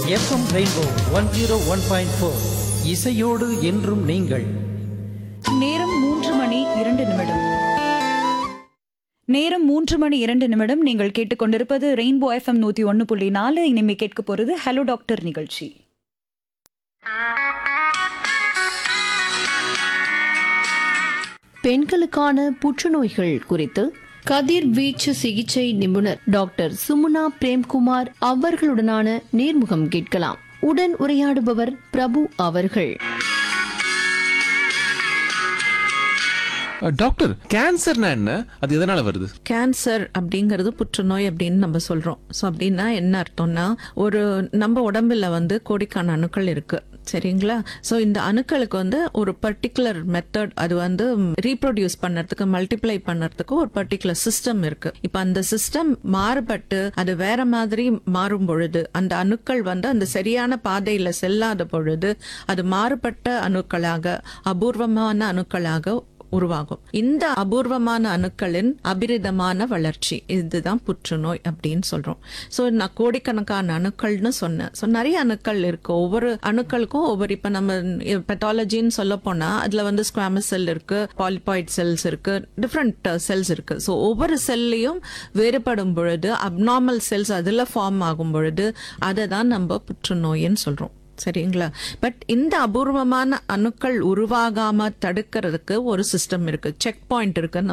FM rainbow 101.4 இசையோடு என்றும் நீங்கள். நேரம் 3:02. நேரம் 3:02. நீங்கள் கேட்டுக்கொண்டிருப்பது ரெயின்போ எஃப்எம் 101.4. இனிமே கேட்க போறது ஹலோ டாக்டர் நிகழ்ச்சி. பெண்களுக்கான புற்றுநோய்கள் குறித்து கதிர்வீச்சு சிகிச்சை நிபுணர் டாக்டர் சுமுனா பிரேம்குமார் அவர்களுடனான நேர்முகம் கேட்கலாம். உடன் உரையாடுபவர் பிரபு அவர்கள். டாக்டர், கேன்சர்னா என்ன, அது எதனால வருது? கேன்சர் அப்படிங்கிறது புற்றுநோய் அப்படின்னு நம்ம சொல்றோம். ஸோ அப்படின்னா என்ன அர்த்தம்னா, ஒரு நம்ம உடம்புல கோடிக்கான அணுக்கள் இருக்கு, சரிங்களா? ஸோ இந்த அணுக்களுக்கு ஒரு பர்டிகுலர் மெத்தட், அது ரீப்ரொடியூஸ் பண்ணறதுக்கு, மல்டிப்ளை பண்ணறதுக்கு ஒரு பர்டிகுலர் சிஸ்டம் இருக்கு. இப்போ அந்த சிஸ்டம் மாறுபட்டு அது வேற மாதிரி மாறும் பொழுது, அந்த அணுக்கள் அந்த சரியான பாதையில செல்லாத பொழுது அது மாறுபட்ட அணுக்களாக, அபூர்வமான அணுக்களாக உருவாகும். இந்த அபூர்வமான அணுக்களின் அபிரிதமான வளர்ச்சி, இதுதான் புற்றுநோய் அப்படின்னு சொல்றோம். சோ நான் கோடிக்கணக்கான அணுக்கள்னு சொன்னேன். சோ நிறைய அணுக்கள் இருக்கு. ஒவ்வொரு அணுக்களுக்கும் ஒவ்வொரு, இப்ப நம்ம பெத்தாலஜின்னு சொல்ல போனா அதுல ஸ்குவாமஸ் செல் இருக்கு, பாலிபாய்ட் செல்ஸ் இருக்கு, டிஃப்ரெண்ட் செல்ஸ் இருக்கு. சோ ஒவ்வொரு செல்லையும் வேறுபடும் பொழுது, அப்நார்மல் செல்ஸ் அதுல ஃபார்ம் ஆகும் பொழுது அதை தான் நம்ம புற்றுநோயின்னு சொல்றோம், சரிங்களா? பட் இந்த அபூர்வமான அணுக்கள் உருவாகாம தடுக்கிறதுக்கு ஒரு சிஸ்டம் இருக்கு, செக் பாயிண்ட் இருக்கு.